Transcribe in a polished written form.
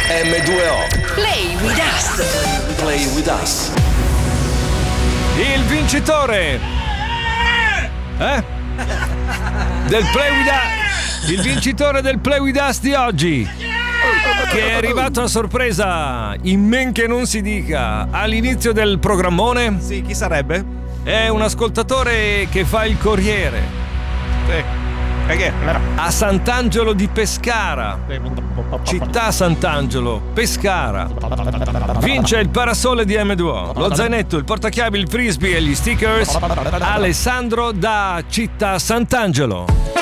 M2O. Play with us. Play with us. Il vincitore del Play with Us. Il vincitore del Play with Us di oggi, che è arrivato a sorpresa, in men che non si dica, all'inizio del programmone. Sì, chi sarebbe? È un ascoltatore che fa il corriere. Sì. Perché? A Sant'Angelo di Pescara. Città Sant'Angelo, Pescara. Vince il parasole di M2O, lo zainetto, il portachiavi, il frisbee e gli stickers. Alessandro da Città Sant'Angelo.